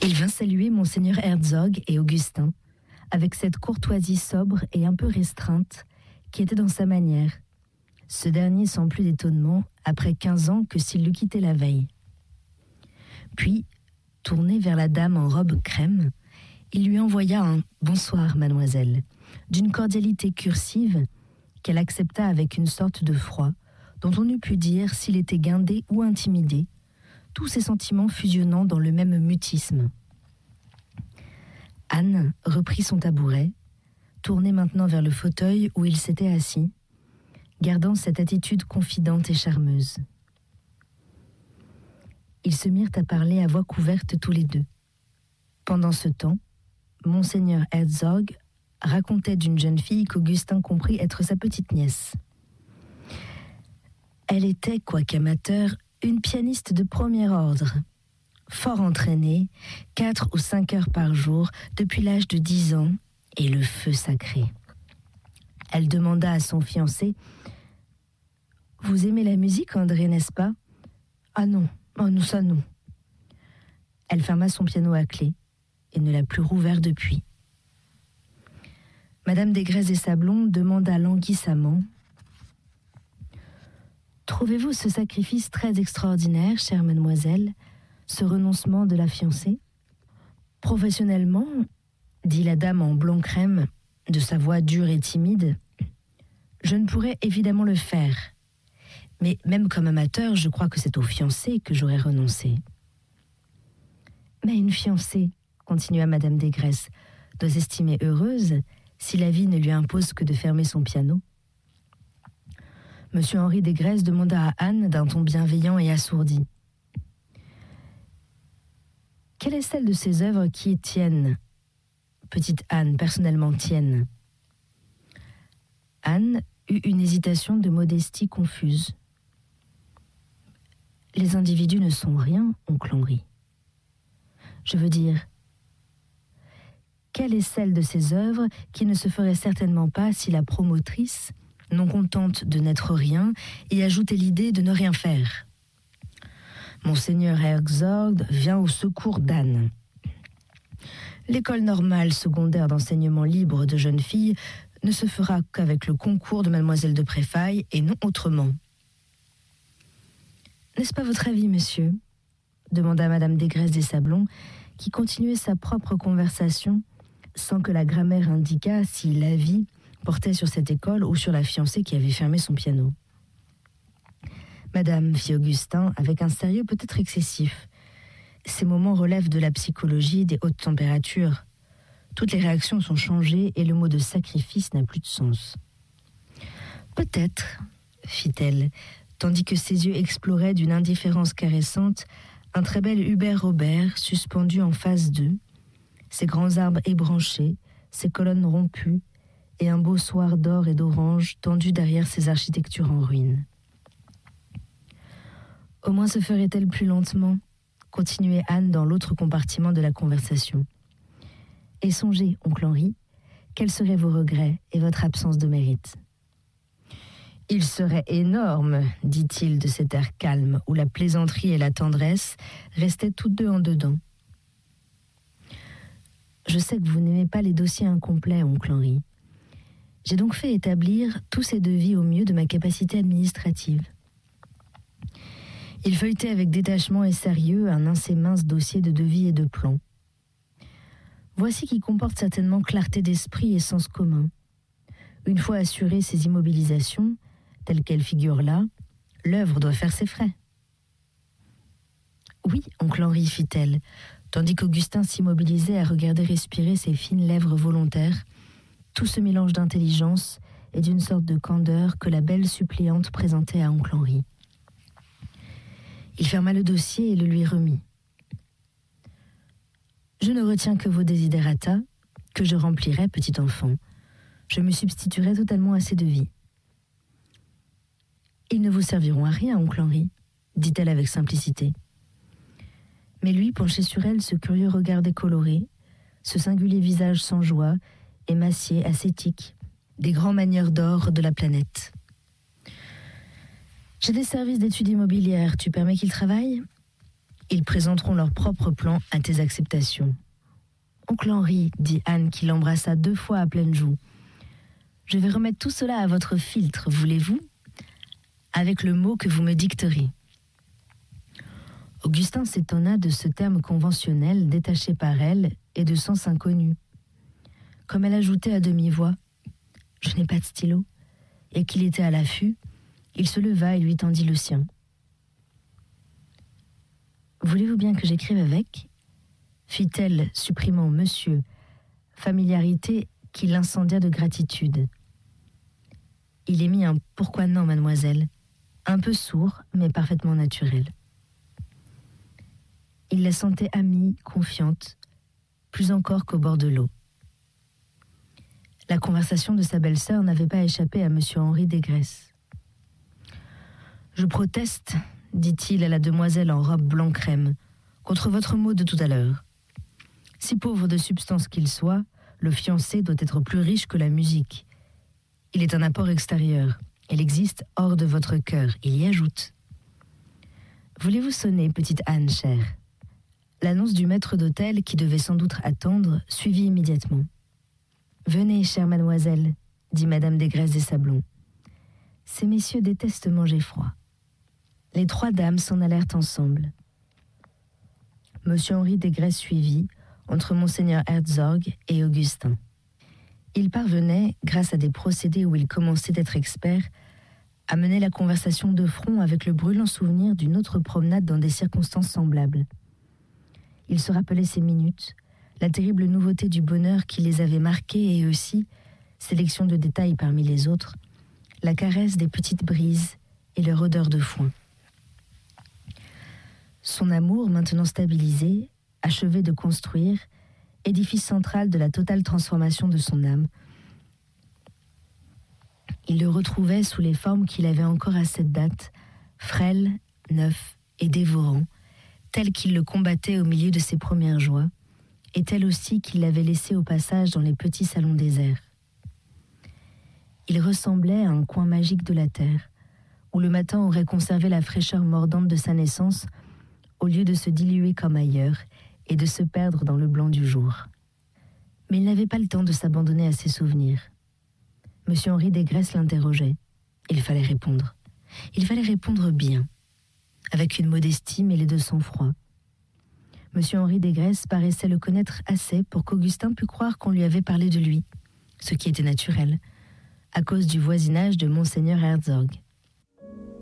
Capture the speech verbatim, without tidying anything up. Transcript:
Il vint saluer Monseigneur Herzog et Augustin, avec cette courtoisie sobre et un peu restreinte qui était dans sa manière, ce dernier sans plus d'étonnement après quinze ans que s'il l'eût quitté la veille. Puis, tourné vers la dame en robe crème, il lui envoya un « Bonsoir, mademoiselle », d'une cordialité cursive qu'elle accepta avec une sorte de froid, dont on eût pu dire s'il était guindé ou intimidé, tous ses sentiments fusionnant dans le même mutisme. Anne reprit son tabouret, tournée maintenant vers le fauteuil où il s'était assis, gardant cette attitude confidente et charmeuse. Ils se mirent à parler à voix couverte tous les deux. Pendant ce temps, Monseigneur Herzog racontait d'une jeune fille qu'Augustin comprit être sa petite-nièce. Elle était, quoiqu'amateur, une pianiste de premier ordre, fort entraînée, quatre ou cinq heures par jour, depuis l'âge de dix ans, et le feu sacré. Elle demanda à son fiancé « Vous aimez la musique, André, n'est-ce pas ?»« Ah non, oh non, ça non. » Elle ferma son piano à clé et ne l'a plus rouvert depuis. Madame Desgrès et Sablon demanda languissamment « Trouvez-vous ce sacrifice très extraordinaire, chère mademoiselle, ce renoncement de la fiancée ?»« Professionnellement, dit la dame en blanc crème, de sa voix dure et timide, je ne pourrais évidemment le faire. Mais même comme amateur, je crois que c'est au fiancé que j'aurais renoncé. » « Mais une fiancée, continua Madame Desgrès, doit s'estimer heureuse si la vie ne lui impose que de fermer son piano. Monsieur Henri Desgrès demanda à Anne d'un ton bienveillant et assourdi. « Quelle est celle de ces œuvres qui est tienne, petite Anne, personnellement tienne ?» Anne eut une hésitation de modestie confuse. « Les individus ne sont rien, oncle Henri. Je veux dire, quelle est celle de ces œuvres qui ne se ferait certainement pas si la promotrice, non contente de n'être rien, y ajoutait l'idée de ne rien faire ? Monseigneur Herzog vient au secours d'Anne. L'école normale secondaire d'enseignement libre de jeunes filles ne se fera qu'avec le concours de mademoiselle de Préfaille et non autrement. N'est-ce pas votre avis, monsieur ? Demanda Madame Desgrès des Sablons, qui continuait sa propre conversation sans que la grammaire indiquât si l'avis portait sur cette école ou sur la fiancée qui avait fermé son piano. Madame, fit Augustin, avec un sérieux peut-être excessif. Ces moments relèvent de la psychologie des hautes températures. Toutes les réactions sont changées et le mot de sacrifice n'a plus de sens. Peut-être, fit-elle, tandis que ses yeux exploraient d'une indifférence caressante un très bel Hubert Robert suspendu en face d'eux, ses grands arbres ébranchés, ses colonnes rompues, et un beau soir d'or et d'orange tendu derrière ces architectures en ruine. Au moins se ferait-elle plus lentement, continuait Anne dans l'autre compartiment de la conversation. Et songez, oncle Henri, quels seraient vos regrets et votre absence de mérite ? Il serait énorme, dit-il de cet air calme où la plaisanterie et la tendresse restaient toutes deux en dedans. Je sais que vous n'aimez pas les dossiers incomplets, oncle Henri. J'ai donc fait établir tous ces devis au mieux de ma capacité administrative. Il feuilletait avec détachement et sérieux un assez mince dossier de devis et de plans. Voici qui comporte certainement clarté d'esprit et sens commun. Une fois assurées ces immobilisations, telles qu'elles figurent là, l'œuvre doit faire ses frais. Oui, oncle Henri, fit-elle, tandis qu'Augustin s'immobilisait à regarder respirer ses fines lèvres volontaires, tout ce mélange d'intelligence et d'une sorte de candeur que la belle suppléante présentait à oncle Henri. Il ferma le dossier et le lui remit. Je ne retiens que vos desiderata, que je remplirai, petit enfant. Je me substituerai totalement à ces devis. Ils ne vous serviront à rien, oncle Henri, dit-elle avec simplicité. Mais lui penchait sur elle ce curieux regard décoloré, ce singulier visage sans joie, émacié, ascétique, des grands manieurs d'or de la planète. J'ai des services d'études immobilières, tu permets qu'il travaille ? Ils présenteront leur propre plan à tes acceptations. Oncle Henri, dit Anne qui l'embrassa deux fois à pleine joue. Je vais remettre tout cela à votre filtre, voulez-vous ? Avec le mot que vous me dicterez. Augustin s'étonna de ce terme conventionnel détaché par elle et de sens inconnu. Comme elle ajoutait à demi-voix « Je n'ai pas de stylo » et qu'il était à l'affût, il se leva et lui tendit le sien. « Voulez-vous bien que j'écrive avec ?» fit-elle, supprimant « monsieur », familiarité qui l'incendia de gratitude. Il émit un « pourquoi non, mademoiselle ?» un peu sourd, mais parfaitement naturel. Il la sentait amie, confiante, plus encore qu'au bord de l'eau. La conversation de sa belle-sœur n'avait pas échappé à monsieur Henri Desgresses. « Je proteste, dit-il à la demoiselle en robe blanc-crème, contre votre mot de tout à l'heure. Si pauvre de substance qu'il soit, le fiancé doit être plus riche que la musique. Il est un apport extérieur. Elle existe hors de votre cœur. Il y ajoute. Voulez-vous sonner, petite Anne, chère ? L'annonce du maître d'hôtel, qui devait sans doute attendre, suivit immédiatement. Venez, chère mademoiselle, dit madame Desgresses des Sablons. Ces messieurs détestent manger froid. Les trois dames s'en allèrent ensemble. Monsieur Henri Desgresses suivit, entre monseigneur Herzog et Augustin. Il parvenait, grâce à des procédés où il commençait d'être expert, à mener la conversation de front avec le brûlant souvenir d'une autre promenade dans des circonstances semblables. Il se rappelait ces minutes, la terrible nouveauté du bonheur qui les avait marqués et aussi, sélection de détails parmi les autres, la caresse des petites brises et leur odeur de foin. Son amour, maintenant stabilisé, achevé de construire, édifice central de la totale transformation de son âme. Il le retrouvait sous les formes qu'il avait encore à cette date, frêle, neuf et dévorant, tel qu'il le combattait au milieu de ses premières joies, et tel aussi qu'il l'avait laissé au passage dans les petits salons déserts. Il ressemblait à un coin magique de la terre, où le matin aurait conservé la fraîcheur mordante de sa naissance, au lieu de se diluer comme ailleurs, et de se perdre dans le blanc du jour. Mais il n'avait pas le temps de s'abandonner à ses souvenirs. Monsieur Henri Desgresses l'interrogeait. Il fallait répondre. Il fallait répondre bien, avec une modestie mêlée de sang-froid. Monsieur Henri Desgresses paraissait le connaître assez pour qu'Augustin pût croire qu'on lui avait parlé de lui, ce qui était naturel, à cause du voisinage de monseigneur Herzog.